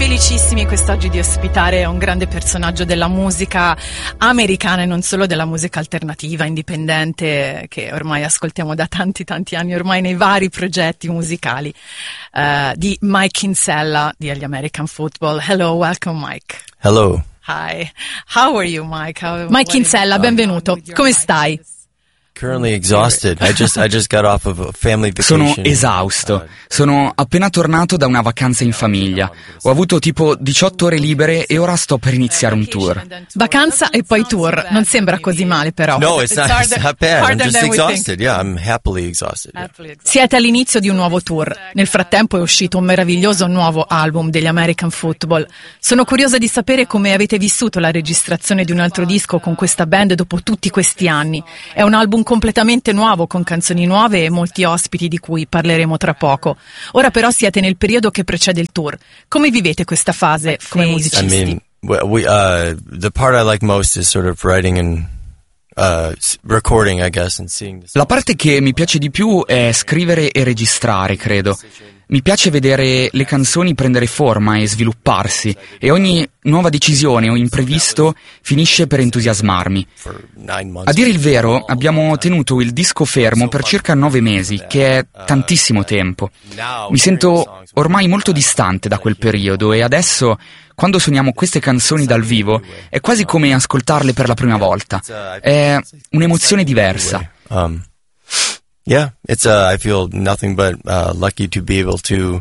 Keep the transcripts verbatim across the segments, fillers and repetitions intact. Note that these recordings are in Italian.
felicissimi quest'oggi di ospitare un grande personaggio della musica americana e non solo della musica alternativa, indipendente, che ormai ascoltiamo da tanti tanti anni ormai nei vari progetti musicali, uh, di Mike Kinsella degli American Football. Hello, welcome Mike. Hello. Hi. How are you, Mike? How, Mike Kinsella, benvenuto. Come stai? Currently exhausted. I just I just got off of a family vacation. Sono esausto. Sono appena tornato da una vacanza in famiglia. Ho avuto tipo diciotto ore libere e ora sto per iniziare un tour. Vacanza e poi tour. Non sembra così male però. No, it's not, it's not bad. I'm just exhausted. Yeah, I'm happily exhausted. Yeah. Siete all'inizio di un nuovo tour. Nel frattempo è uscito un meraviglioso nuovo album degli American Football. Sono curiosa di sapere come avete vissuto la registrazione di un altro disco con questa band dopo tutti questi anni. È un album completamente nuovo, con canzoni nuove e molti ospiti di cui parleremo tra poco. Ora però siete nel periodo che precede il tour. Come vivete questa fase come musicisti? I mean, we, uh, the part I like most is sort of writing and uh, recording, I guess, and seeing this. La parte che mi piace di più è scrivere e registrare, credo. Mi piace vedere le canzoni prendere forma e svilupparsi, e ogni nuova decisione o imprevisto finisce per entusiasmarmi. A dire il vero, abbiamo tenuto il disco fermo per circa nove mesi, che è tantissimo tempo. Mi sento ormai molto distante da quel periodo e adesso, quando suoniamo queste canzoni dal vivo, è quasi come ascoltarle per la prima volta. È un'emozione diversa. Um. Yeah, it's uh, I feel nothing but uh, lucky to be able to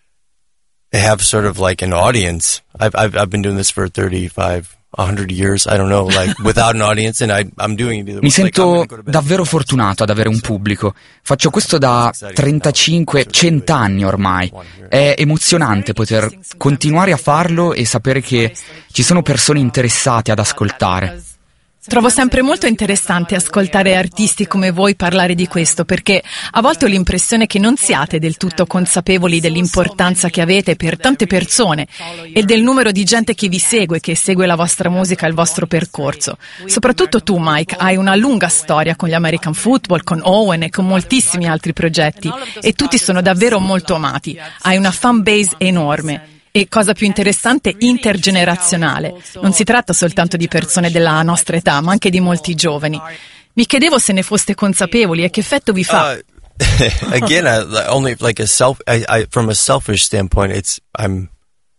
have sort of like an audience. I've I've I've been doing this for thirty-five, one hundred years, I don't know, like without an audience, and I I'm doing it. Mi sento davvero fortunato ad avere un pubblico. Faccio questo da trentacinque, cento anni ormai. È emozionante poter continuare a farlo e sapere che ci sono persone interessate ad ascoltare. Trovo sempre molto interessante ascoltare artisti come voi parlare di questo, perché a volte ho l'impressione che non siate del tutto consapevoli dell'importanza che avete per tante persone e del numero di gente che vi segue, che segue la vostra musica e il vostro percorso. Soprattutto tu, Mike, hai una lunga storia con gli American Football, con Owen e con moltissimi altri progetti, e tutti sono davvero molto amati. Hai una fan base enorme. E cosa più interessante, intergenerazionale. Non si tratta soltanto di persone della nostra età, ma anche di molti giovani. Mi chiedevo se ne foste consapevoli e che effetto vi fa. Uh, again, I, only like a self. I, I, from a selfish standpoint, it's I'm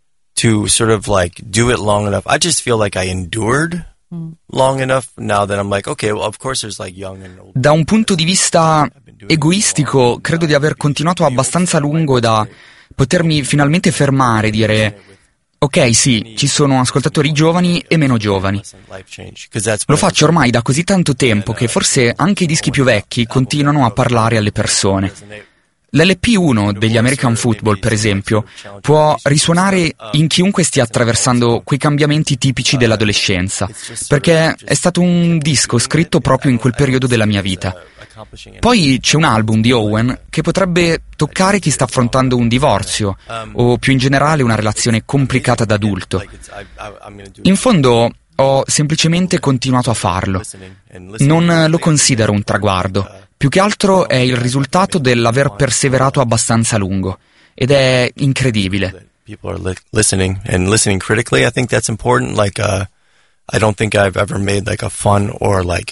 to sort of like do it long enough. I just feel like I endured long enough now that I'm like, okay, well, of course there's like young and old. Da un punto di vista egoistico, credo di aver continuato abbastanza a lungo da potermi finalmente fermare e dire ok, sì, ci sono ascoltatori giovani e meno giovani. Lo faccio ormai da così tanto tempo che forse anche i dischi più vecchi continuano a parlare alle persone. L'L P uno degli American Football, per esempio, può risuonare in chiunque stia attraversando quei cambiamenti tipici dell'adolescenza, perché è stato un disco scritto proprio in quel periodo della mia vita. Poi c'è un album di Owen che potrebbe toccare chi sta affrontando un divorzio o più in generale una relazione complicata da adulto. In fondo ho semplicemente continuato a farlo. Non lo considero un traguardo. Più che altro è il risultato dell'aver perseverato abbastanza a lungo, ed è incredibile. People are li- listening and listening critically. I think that's important. Like, uh, I don't think I've ever made like a fun or like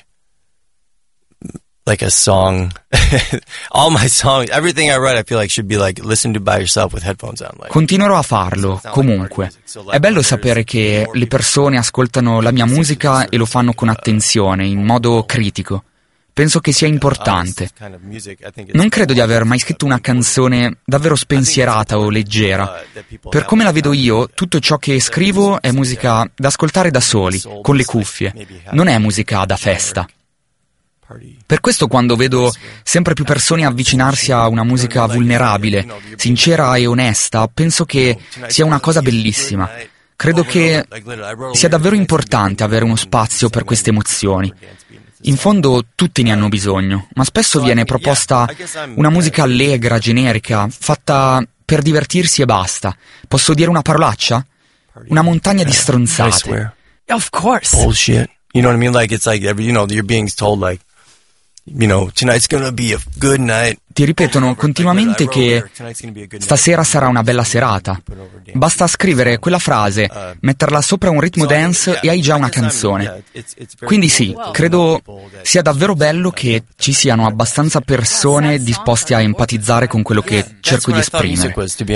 like a song. All my songs, everything I write, I feel like should be like listened to by yourself with headphones on. Like, continuerò a farlo, comunque. È bello sapere che le persone ascoltano la mia musica e lo fanno con attenzione, in modo critico. Penso che sia importante. Non credo di aver mai scritto una canzone davvero spensierata o leggera. Per come la vedo io, tutto ciò che scrivo è musica da ascoltare da soli, con le cuffie. Non è musica da festa. Per questo quando vedo sempre più persone avvicinarsi a una musica vulnerabile, sincera e onesta, penso che sia una cosa bellissima. Credo che sia davvero importante avere uno spazio per queste emozioni. In fondo tutti ne hanno bisogno, ma spesso viene proposta una musica allegra, generica, fatta per divertirsi e basta. Posso dire una parolaccia? Una montagna di stronzate. Of course. Bullshit. You know what I mean? Like, it's like, every, you know, you're being told like, you know, tonight's gonna be a good night. Ti ripetono continuamente che stasera sarà una bella serata. Basta scrivere quella frase, metterla sopra un ritmo dance e hai già una canzone. Quindi sì, credo sia davvero bello che ci siano abbastanza persone disposte a empatizzare con quello che cerco di esprimere.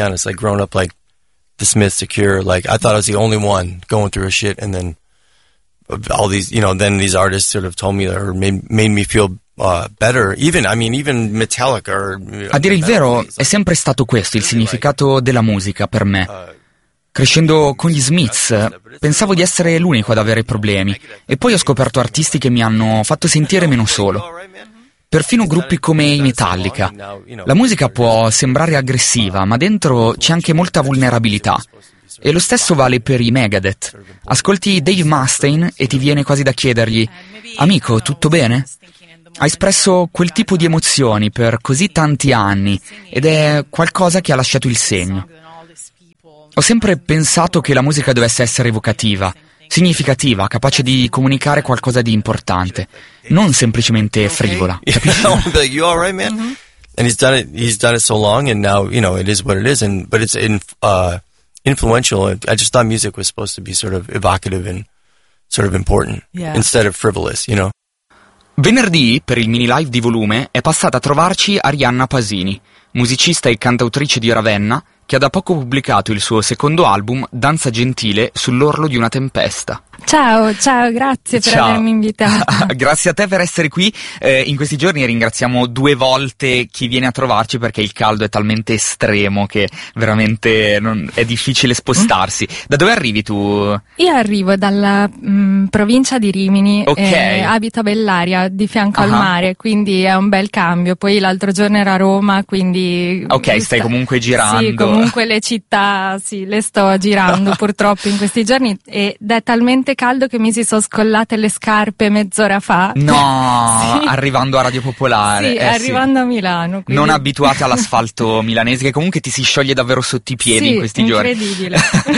The Smiths, The Cure, like I thought I was the only one going through a shit, and then all these, you know, then these artists sort of told me or made, made me feel uh, better. Even, I mean, even Metallica. Or, a dire il vero, è sempre stato questo il significato della musica per me. Crescendo con gli Smiths, pensavo di essere l'unico ad avere problemi, e poi ho scoperto artisti che mi hanno fatto sentire meno solo. Perfino gruppi come i Metallica. La musica può sembrare aggressiva, ma dentro c'è anche molta vulnerabilità. E lo stesso vale per i Megadeth. Ascolti Dave Mustaine e ti viene quasi da chiedergli: amico, tutto bene? Ha espresso quel tipo di emozioni per così tanti anni ed è qualcosa che ha lasciato il segno. Ho sempre pensato che la musica dovesse essere evocativa, significativa, capace di comunicare qualcosa di importante, non semplicemente frivola. Like, you all right, man? Mm-hmm. And he's done it. He's done it so long, and now you know it is what it is. And but it's in, uh, influential. I just thought music was supposed to be sort of evocative and sort of important, yeah, instead of frivolous, you know. Venerdì, per il mini live di Volume, è passata a trovarci Arianna Pasini, musicista e cantautrice di Ravenna, che ha da poco pubblicato il suo secondo album, Danza Gentile, sull'orlo di una tempesta. Ciao, ciao, grazie per ciao. avermi invitato. Grazie a te per essere qui. Eh, in questi giorni ringraziamo due volte chi viene a trovarci perché il caldo è talmente estremo che veramente non, è difficile spostarsi. Da dove arrivi tu? Io arrivo dalla mh, provincia di Rimini, okay. e abito a Bellaria, di fianco uh-huh. al mare, quindi è un bel cambio. Poi l'altro giorno ero a Roma, quindi... Ok, stai comunque girando. Sì, comunque le città, sì, le sto girando purtroppo in questi giorni, ed è talmente caldo che mi si sono scollate le scarpe mezz'ora fa. No, sì. Arrivando a Radio Popolare. Sì, eh, arrivando sì. a Milano. Quindi... Non abituata all'asfalto milanese, che comunque ti si scioglie davvero sotto i piedi sì, in questi giorni. Incredibile.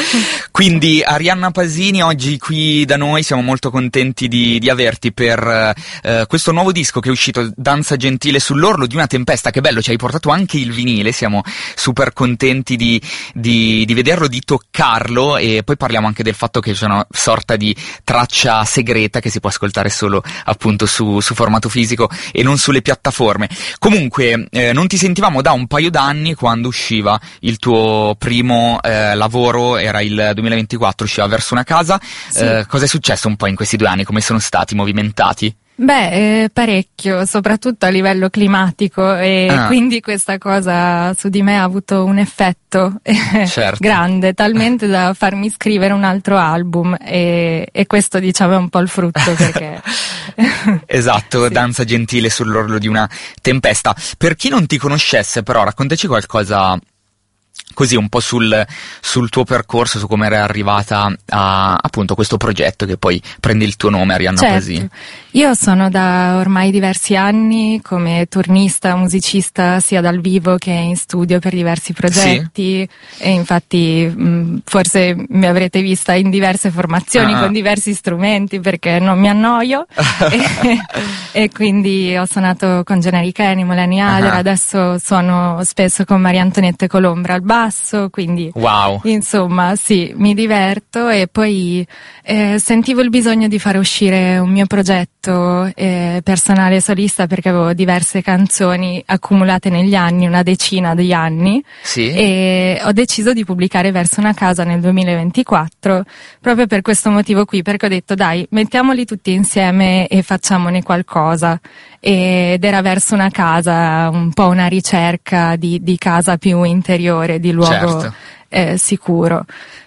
Quindi Arianna Pasini oggi qui da noi, siamo molto contenti di, di averti per eh, questo nuovo disco che è uscito, Danza Gentile sull'orlo di una tempesta. Che bello, ci hai portato anche il vinile, siamo super contenti di, di, di vederlo, di toccarlo, e poi parliamo anche del fatto che c'è una sorta di traccia segreta che si può ascoltare solo appunto su, su formato fisico e non sulle piattaforme. Comunque eh, non ti sentivamo da un paio d'anni, quando usciva il tuo primo eh, lavoro, era il duemilaventiquattro, usciva Verso una casa. Sì. Eh, cosa è successo un po' in questi due anni? Come sono stati movimentati? Beh, eh, parecchio, soprattutto a livello climatico, e ah. quindi questa cosa su di me ha avuto un effetto eh, certo. grande, talmente da farmi scrivere un altro album, e, e questo diciamo è un po' il frutto, perché... Esatto, sì. Danza Gentile sull'orlo di una tempesta. Per chi non ti conoscesse però, raccontaci qualcosa... così un po' sul, sul tuo percorso, su come eri arrivata a appunto questo progetto che poi prende il tuo nome, Arianna certo. Pasini. Io sono da ormai diversi anni come turnista, musicista, sia dal vivo che in studio per diversi progetti, sì. E infatti mh, forse mi avrete vista in diverse formazioni ah. con diversi strumenti, perché non mi annoio e, e quindi ho suonato con Generic Animal, Annie Haller, ah. adesso suono spesso con Maria Antonietta Colombra al basso, quindi wow. insomma sì, mi diverto, e poi eh, sentivo il bisogno di fare uscire un mio progetto eh, personale solista, perché avevo diverse canzoni accumulate negli anni, una decina di anni, sì. e ho deciso di pubblicare Verso una casa nel duemilaventiquattro proprio per questo motivo qui, perché ho detto dai, mettiamoli tutti insieme e facciamone qualcosa. Ed era Verso una casa, un po' una ricerca di, di casa più interiore, di luogo certo. eh, sicuro.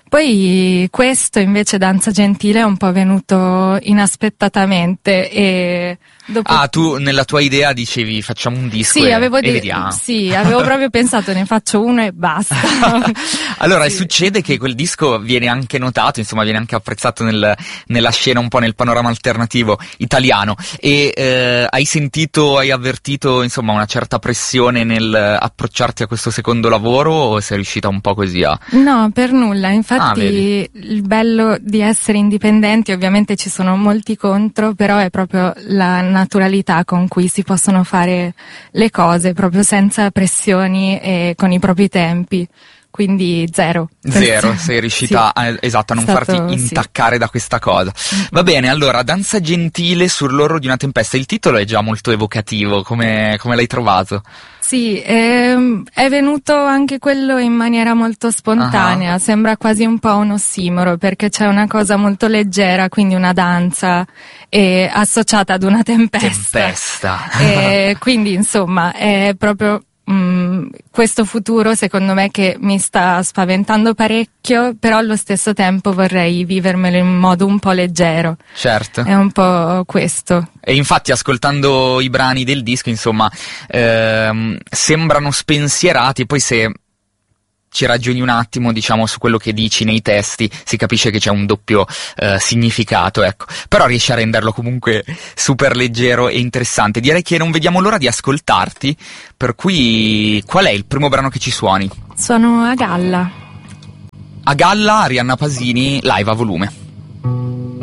Poi questo invece, Danza Gentile, è un po' venuto inaspettatamente, e dopo... Ah, tu nella tua idea dicevi facciamo un disco sì, e, avevo e de- vediamo. Sì, avevo proprio pensato ne faccio uno e basta. Allora, sì. succede che quel disco viene anche notato, insomma viene anche apprezzato nel, nella scena, un po' nel panorama alternativo italiano, e eh, hai sentito, hai avvertito insomma una certa pressione nel approcciarti a questo secondo lavoro, o sei riuscita un po' così a... No, per nulla, infatti Ah, il bello di essere indipendenti, ovviamente ci sono molti contro, però è proprio la naturalità con cui si possono fare le cose, proprio senza pressioni e con i propri tempi. Quindi zero. Zero, Questo, sei riuscita sì, a, esatto, a non stato, farti intaccare sì. da questa cosa. Va bene, allora, Danza gentile sull'orlo di una tempesta. Il titolo è già molto evocativo, come, come l'hai trovato? Sì, ehm, è venuto anche quello in maniera molto spontanea, uh-huh. Sembra quasi un po' un ossimoro, perché c'è una cosa molto leggera, quindi una danza e associata ad una tempesta. Tempesta. E quindi insomma è proprio Mm, questo futuro secondo me che mi sta spaventando parecchio, però allo stesso tempo vorrei vivermelo in modo un po' leggero. Certo. È un po' questo. E infatti ascoltando i brani del disco, insomma, ehm, sembrano spensierati, poi se ci ragioni un attimo, diciamo, su quello che dici nei testi, si capisce che c'è un doppio eh, significato, ecco. Però riesci a renderlo comunque super leggero e interessante. Direi che non vediamo l'ora di ascoltarti, per cui qual è il primo brano che ci suoni? Sono a Galla. A Galla, Arianna Pasini, live a volume.